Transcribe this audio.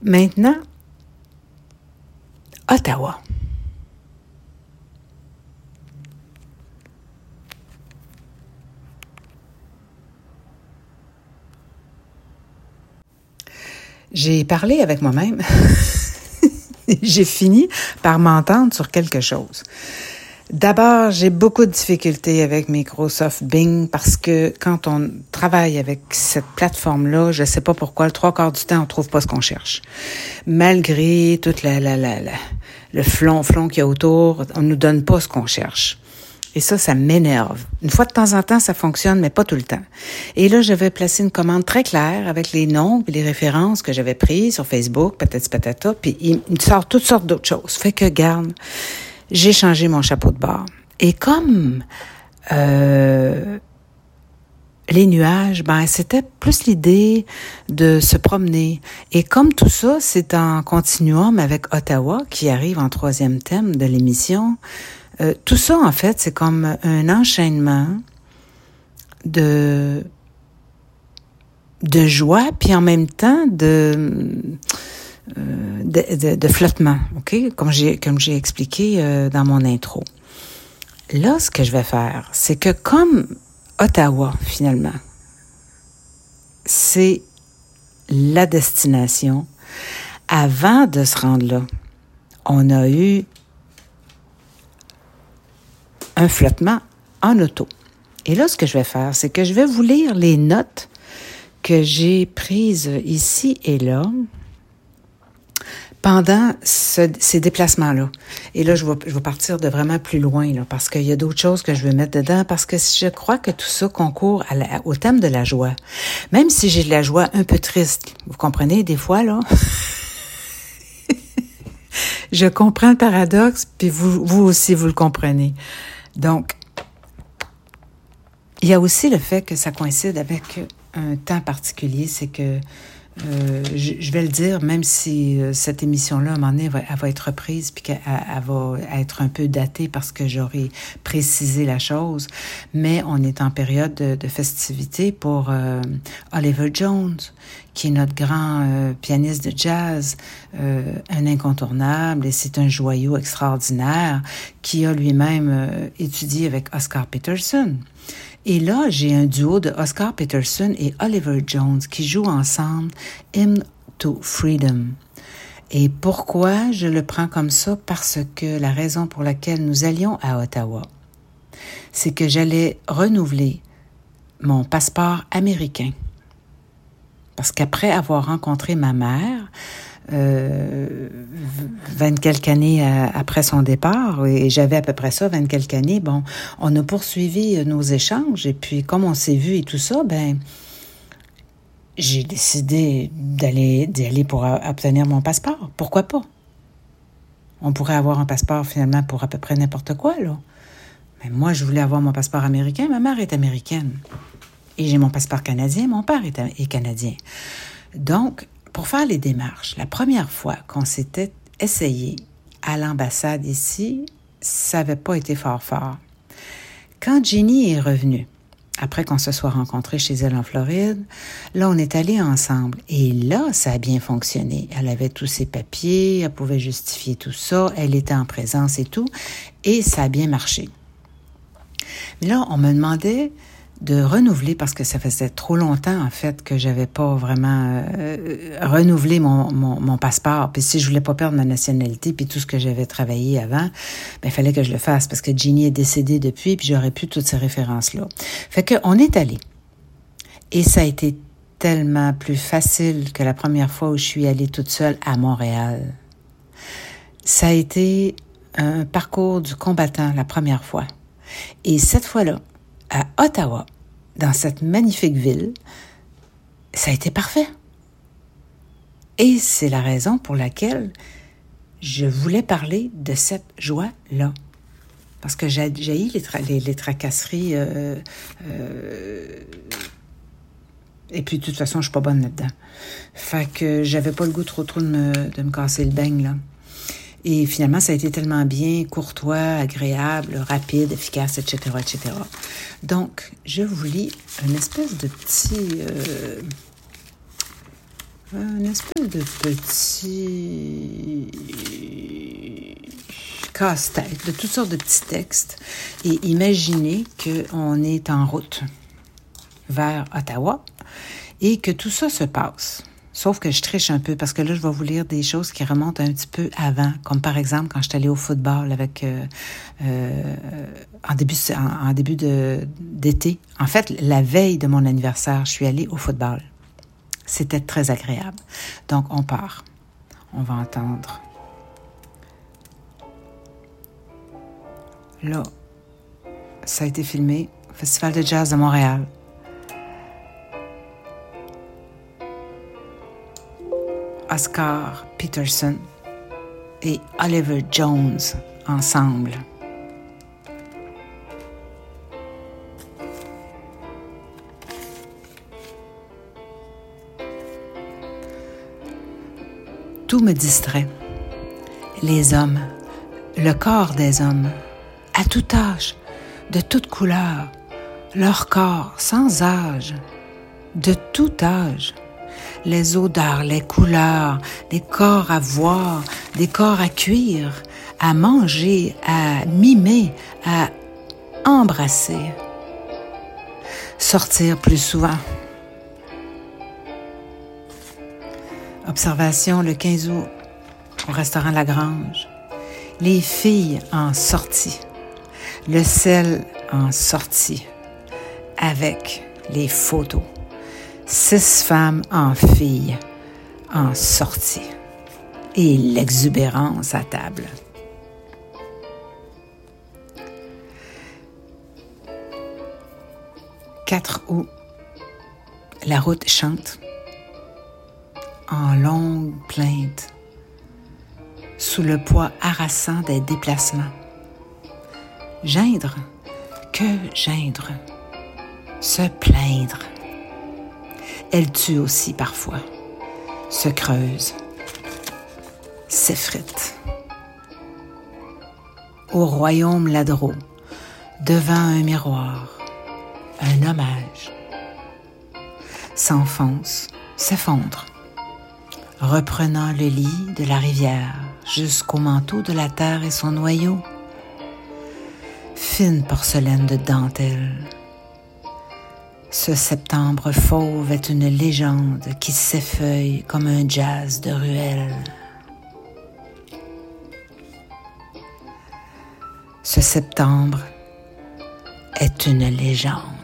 Maintenant, Ottawa. J'ai parlé avec moi-même. J'ai fini par m'entendre sur quelque chose. D'abord, j'ai beaucoup de difficultés avec Microsoft Bing parce que quand on travaille avec cette plateforme-là, je sais pas pourquoi, le 3/4 du temps, on trouve pas ce qu'on cherche. Malgré tout le flonflon qu'il y a autour, on nous donne pas ce qu'on cherche. Et ça m'énerve. Une fois de temps en temps, ça fonctionne, mais pas tout le temps. Et là, j'avais placé une commande très claire avec les noms et les références que j'avais prises sur Facebook, patati patata, puis il me sort toutes sortes d'autres choses. Fait que, garde, j'ai changé mon chapeau de bord. Et comme les nuages, c'était plus l'idée de se promener. Et comme tout ça, c'est en continuum avec Ottawa, qui arrive en 3e thème de l'émission. Tout ça, en fait, c'est comme un enchaînement de joie, puis en même temps de flottement, OK? Comme j'ai expliqué dans mon intro. Là, ce que je vais faire, c'est que comme Ottawa, finalement, c'est la destination, avant de se rendre là, on a eu un flottement en auto. Et là, ce que je vais faire, c'est que je vais vous lire les notes que j'ai prises ici et là pendant ces déplacements-là. Et là, je vais partir de vraiment plus loin, là, parce qu'il y a d'autres choses que je veux mettre dedans, parce que je crois que tout ça concourt au thème de la joie. Même si j'ai de la joie un peu triste, vous comprenez, des fois, là... Je comprends le paradoxe, puis vous aussi, vous le comprenez. Donc, il y a aussi le fait que ça coïncide avec un temps particulier, c'est que, je vais le dire, même si cette émission-là, à un moment donné, elle va être reprise, puis qu'elle va être un peu datée parce que j'aurai précisé la chose, mais on est en période de festivité pour Oliver Jones, qui est notre grand pianiste de jazz, un incontournable, et c'est un joyau extraordinaire qui a lui-même étudié avec Oscar Peterson. Et là, j'ai un duo de Oscar Peterson et Oliver Jones qui jouent ensemble Hymn to Freedom. Et pourquoi je le prends comme ça? Parce que la raison pour laquelle nous allions à Ottawa, c'est que j'allais renouveler mon passeport américain. Parce qu'après avoir rencontré ma mère, 20 quelques années après son départ, et j'avais à peu près ça, 20 quelques années, on a poursuivi nos échanges, et puis comme on s'est vu et tout ça, j'ai décidé d'y aller pour obtenir mon passeport. Pourquoi pas? On pourrait avoir un passeport finalement pour à peu près n'importe quoi, là. Mais moi, je voulais avoir mon passeport américain, ma mère est américaine. Et j'ai mon passeport canadien, mon père est canadien. Donc, pour faire les démarches, la première fois qu'on s'était essayé à l'ambassade ici, ça n'avait pas été fort. Quand Jenny est revenue, après qu'on se soit rencontrés chez elle en Floride, là, on est allés ensemble. Et là, ça a bien fonctionné. Elle avait tous ses papiers, elle pouvait justifier tout ça, elle était en présence et tout, et ça a bien marché. Mais là, on me demandait de renouveler, parce que ça faisait trop longtemps, en fait, que j'avais pas vraiment renouvelé mon passeport. Puis si je voulais pas perdre ma nationalité, puis tout ce que j'avais travaillé avant, il fallait que je le fasse, parce que Ginny est décédée depuis, puis j'aurais plus toutes ces références-là. Fait que on est allé. Et ça a été tellement plus facile que la première fois où je suis allée toute seule à Montréal. Ça a été un parcours du combattant la première fois. Et cette fois-là, à Ottawa, dans cette magnifique ville, ça a été parfait. Et c'est la raison pour laquelle je voulais parler de cette joie-là. Parce que j'ai les tracasseries, et puis de toute façon, je suis pas bonne là-dedans. Fait que j'avais pas le goût trop de me casser le beigne, là. Et finalement, ça a été tellement bien, courtois, agréable, rapide, efficace, etc., etc. Donc, je vous lis une espèce de petit une espèce de petit casse-tête, de toutes sortes de petits textes. Et imaginez qu'on est en route vers Ottawa et que tout ça se passe. Sauf que je triche un peu parce que là, je vais vous lire des choses qui remontent un petit peu avant. Comme par exemple, quand je suis allée au football avec en début d'été. En fait, la veille de mon anniversaire, je suis allée au football. C'était très agréable. Donc, on part. On va entendre. Là, ça a été filmé au Festival de jazz de Montréal. Oscar Peterson et Oliver Jones ensemble. Tout me distrait. Les hommes, le corps des hommes, à tout âge, de toute couleur, leur corps sans âge, de tout âge. Les odeurs, les couleurs, des corps à voir, des corps à cuire, à manger, à mimer, à embrasser. Sortir plus souvent. Observation le 15 août au restaurant Lagrange. Les filles en sortie. Le sel en sortie. Avec les photos. 6 femmes en filles en sortie. Et l'exubérance à table. « 4 août, la route chante en longues plaintes sous le poids harassant des déplacements. Geindre, que geindre, se plaindre. Elle tue aussi parfois, se creuse, s'effrite. Au royaume Ladreau, devant un miroir, un hommage, s'enfonce, s'effondre, reprenant le lit de la rivière jusqu'au manteau de la terre et son noyau. Fine porcelaine de dentelle. Ce septembre fauve est une légende qui s'effeuille comme un jazz de ruelle. Ce septembre est une légende.